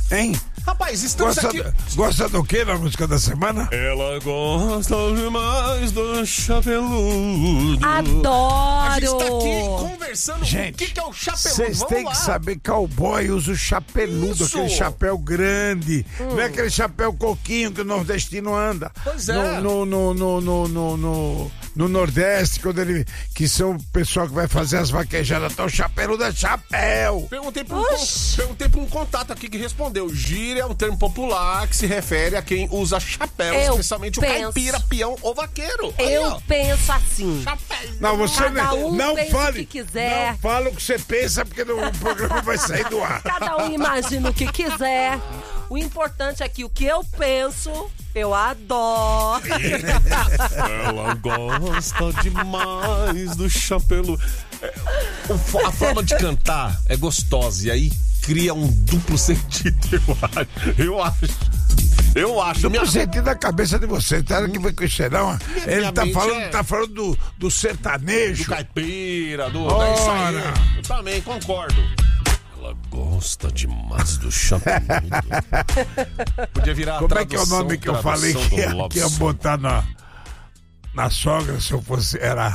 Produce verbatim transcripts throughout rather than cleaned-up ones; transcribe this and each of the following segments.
Hein? Rapaz, estamos gosta, aqui... Gosta do que na música da semana? Ela gosta demais do chapeludo. Adoro! A gente tá aqui conversando. Gente, o que, que é o chapeludo? Vocês têm que saber, cowboy usa o chapeludo, Isso. aquele chapéu grande. Hum. Não é aquele chapéu coquinho que o nordestino anda. Pois é. No, no, no, no, no, no, no Nordeste, quando ele. Que são o pessoal que vai fazer as vaquejadas. Então o chapeludo é chapéu. Perguntei pra, um, con- perguntei pra um contato aqui que respondeu. Gíria é um termo popular que se refere a quem usa chapéu, Eu especialmente penso. o caipira, peão ou vaqueiro. Aí, Eu ó. penso assim. Chapéu. Não, você Cada não, um não pensa fale. o que quiser. Não fala o que você pensa, porque no- o programa vai sair do ar. Cada um imagina o que quiser. O importante é que o que eu penso, eu adoro. Ela gosta demais do chapéu. É, o fo- a forma de cantar é gostosa e aí cria um duplo sentido, eu acho. Eu acho. Eu acho. Duplo Minha... sentido na cabeça de você, tá? Que foi com isso, não? Ele minha tá mente falando, é- tá falando do, do Do sertanejo. caipira, do. Ora. É isso aí. Eu também concordo. Ela gosta demais do chapeludo. Podia virar a Como é que é o tradução- nome que eu falei tradução que do ia, Love que ia Song. botar na, na sogra se eu fosse. Era.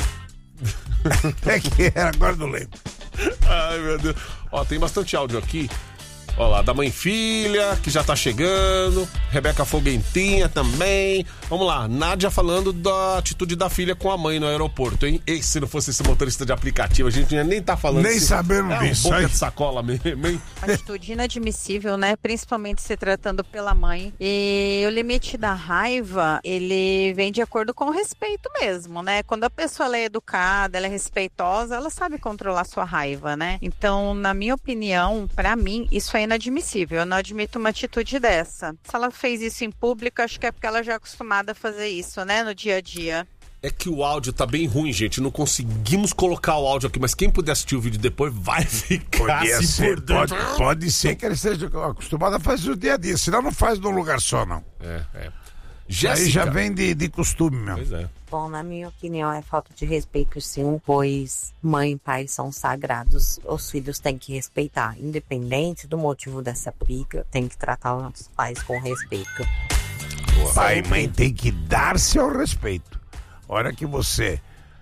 É que era, agora não lembro. Ai, meu Deus. Ó, tem bastante áudio aqui. Ó lá, da mãe e filha, que já tá chegando. Rebeca Foguentinha também. Vamos lá, Nádia falando da atitude da filha com a mãe no aeroporto, hein? E se não fosse esse motorista de aplicativo, a gente não ia nem tá falando. Nem se... sabendo é, disso, um boca aí. de sacola mesmo, hein? Atitude inadmissível, né? Principalmente se tratando pela mãe. E o limite da raiva, ele vem de acordo com o respeito mesmo, né? Quando a pessoa ela é educada, ela é respeitosa, ela sabe controlar sua raiva, né? Então, na minha opinião, pra mim, isso é inadmissível. Eu não admito uma atitude dessa. Se ela fez isso em público, acho que é porque ela já é acostumada a fazer isso, né? No dia a dia. É que o áudio tá bem ruim, gente. Não conseguimos colocar o áudio aqui, mas quem puder assistir o vídeo depois vai ficar Podia se ser, por pode, dentro. pode ser que ele esteja acostumado a fazer o dia a dia. Senão não faz num lugar só, não. É, é. Aí Jéssica. já vem de, de costume mesmo. Pois é. Bom, na minha opinião, é falta de respeito, sim, pois mãe e pai são sagrados. Os filhos têm que respeitar, independente do motivo dessa briga, tem que tratar os pais com respeito. Pai e mãe tem que dar-se ao respeito. A hora que você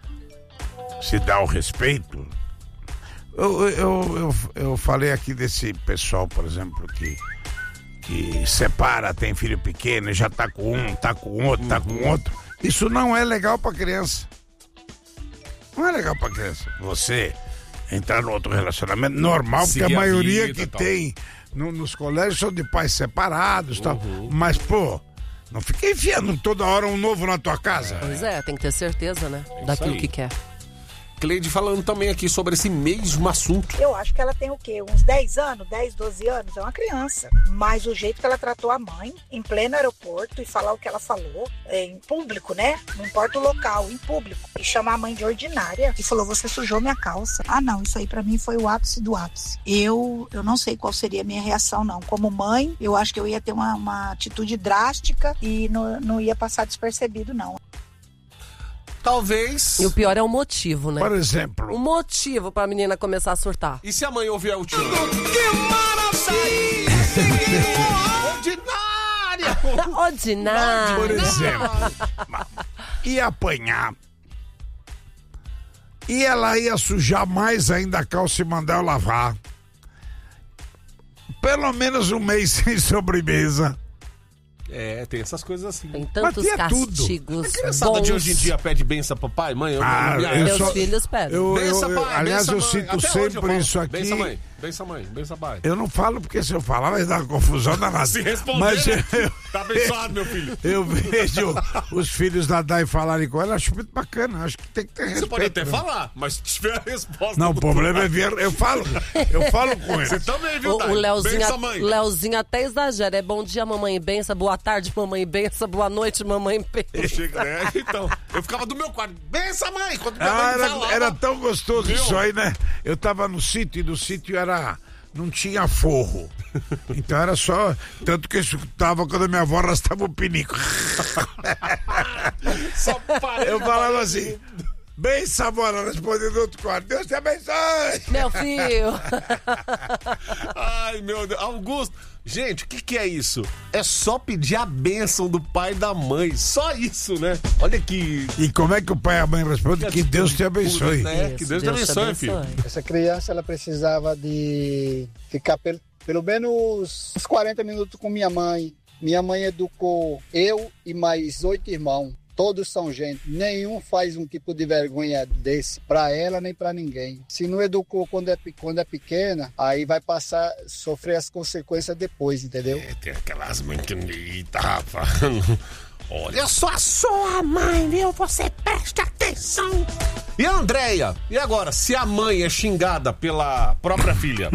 se dá o respeito. Eu, eu, eu, eu falei aqui desse pessoal, por exemplo, que, que separa, tem filho pequeno e já tá com um, tá com outro, tá com outro. Isso não é legal pra criança. Não é legal pra criança. Você entrar no outro relacionamento normal, porque Seguir a a maioria vida, que tal. tem no- nos colégios são de pais separados e tal. Mas, pô, não fica enfiando toda hora um novo na tua casa. Pois é, tem que ter certeza, né? Daquilo aí. que quer. Cleide falando também aqui sobre esse mesmo assunto. Eu acho que ela tem o quê? Uns dez anos, dez, doze anos? É uma criança. Mas o jeito que ela tratou a mãe, em pleno aeroporto, e falar o que ela falou, é, em público, né? Não importa o local, em público. E chamar a mãe de ordinária. E falou, você sujou minha calça. Ah, não, isso aí pra mim foi o ápice do ápice. Eu, eu não sei qual seria a minha reação, não. Como mãe, eu acho que eu ia ter uma, uma atitude drástica e não, não ia passar despercebido, não. Talvez. E o pior é o motivo, né? Por O exemplo, motivo pra menina começar a surtar. E se a mãe ouvir a última? Que maravilha! Ordinária! Ordinário. por exemplo, ia apanhar. E ela ia sujar mais ainda a calça e mandar eu lavar. Pelo menos um mês sem sobremesa. É, tem essas coisas assim. Tem tantos Mas tinha tudo. castigos A criançada bons. de hoje em dia pede benção pro pai, mãe. Eu, Ah, minha- eu Meus só- filhos pedem. Eu, eu, benção, eu- pai, aliás, benção, eu mãe. cito Até hoje eu sempre falo, isso aqui. Benção, mãe. Benção, mãe. Benção, pai. Eu não falo porque se eu falar vai dar uma confusão danada. Se responder, Mas né? eu, Tá abençoado, meu filho. eu vejo os filhos da Dai falarem com ela, acho muito bacana. Acho que tem que ter respeito. Você pode até né? falar, mas se tiver a resposta... Não, o do- problema é ver. Eu falo, eu falo com Você eles. também, viu, O, Dai? o Leozinho, Benção, mãe. Leozinho até exagera. É bom dia, mamãe benção. Boa tarde, mamãe benção. Boa noite, mamãe benção. Chega, né? Então, eu ficava do meu quarto. Benção, mãe! Quando minha Ah, mãe era, falava... era tão gostoso Viu? isso aí, né? Eu tava no sítio e do sítio era. Não tinha forro. Então era só. Tanto que eu escutava quando a minha avó arrastava o pinico. Só parei Eu de falava falar. assim. Bem, Samora, respondendo outro quarto. Deus te abençoe. Meu filho. Ai, meu Deus. Augusto, gente, o que que é isso? É só pedir a bênção do pai e da mãe. Só isso, né? Olha que... E como é que o pai e a mãe respondem? Que Deus te abençoe. Né? Isso, Que Deus, te abençoe, filho. Essa criança, ela precisava de ficar pelo, pelo menos uns quarenta minutos com minha mãe. Minha mãe educou eu e mais oito irmãos. Todos são gente, nenhum faz um tipo de vergonha desse pra ela nem pra ninguém. Se não educou quando é, quando é pequena, aí vai passar, sofrer as consequências depois, entendeu? É, tem aquelas mães que... Eita, rapaz. Olha só a sua mãe, viu? Você preste atenção. E a Andréia? E agora, se a mãe é xingada pela própria filha?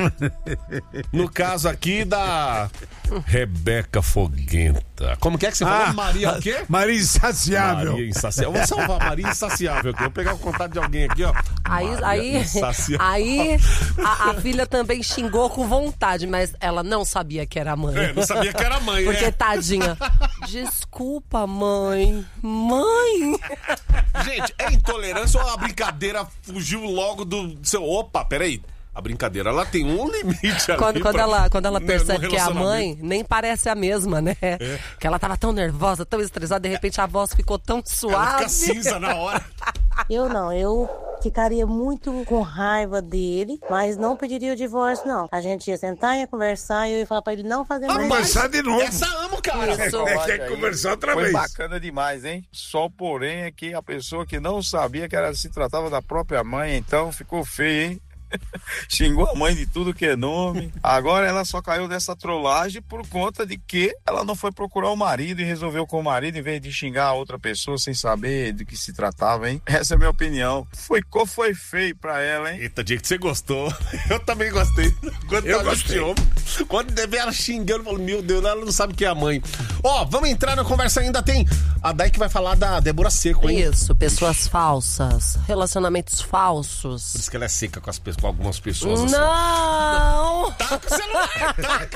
No caso aqui da Rebeca Foguenta. Como que é que você falou? Ah, Maria o quê? Maria Insaciável. Maria Insaciável. Vou salvar a Maria Insaciável aqui. Vou pegar o contato de alguém aqui, ó. Aí, Maria aí, Insaciável. aí a, a filha também xingou com vontade, mas ela não sabia que era a mãe. É, não sabia que era a mãe, Porque, né? tadinha. Desculpa, mãe. Mãe. Gente, é intolerância ou a brincadeira fugiu logo do seu... Opa, peraí. A brincadeira, ela tem um limite ali. Quando, quando, pra... ela, quando ela no percebe que é a relacionamento. mãe, nem parece a mesma, né? É. Que ela tava tão nervosa, tão estressada, de repente a voz ficou tão Ela suave. fica cinza na hora. Eu não, eu ficaria muito com raiva dele, mas não pediria o divórcio, não. A gente ia sentar, ia conversar e eu ia falar pra ele não fazer mais. Conversar de novo. Essa amo, cara. Isso. É, quer conversar outra Foi vez. bacana demais, hein? Só porém é que a pessoa que não sabia que ela se tratava da própria mãe, então ficou feio, hein? Xingou a mãe de tudo que é nome. Agora ela só caiu dessa trollagem por conta de que ela não foi procurar o marido e resolveu com o marido em vez de xingar a outra pessoa sem saber do que se tratava, hein? Essa é a minha opinião. Foi, foi feio pra ela, hein? Eita, dia que você gostou. Eu também gostei. Quando Eu ela gostei. xingou, quando deve ela xingando, eu falo, meu Deus, ela não sabe o que é a mãe. Ó, vamos entrar na conversa ainda. Tem a Day que vai falar da Débora Seco, hein? Isso, pessoas falsas, relacionamentos Por falsos. isso que ela é seca com, as, com algumas pessoas. Assim. Não! Tá com o celular,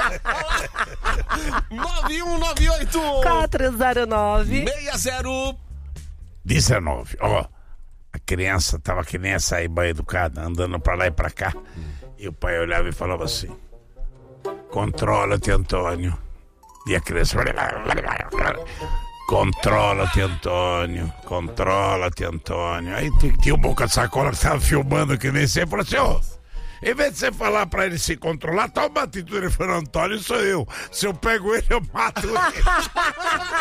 tá? nove um nove oito quatro zero nove seis zero dezenove. Ó, a criança tava que nem essa aí, bem educada, andando pra lá e pra cá. E o pai olhava e falava assim: controla-te, Antônio. E a criança: controla-te, Antônio. Controla-te, Antônio. Aí tinha um boca de sacola que tava filmando que nem sempre. Falou assim: ó, em vez de você falar pra ele se controlar, toma uma atitude. Ele falou: Antônio, sou eu. Se eu pego ele, eu mato ele.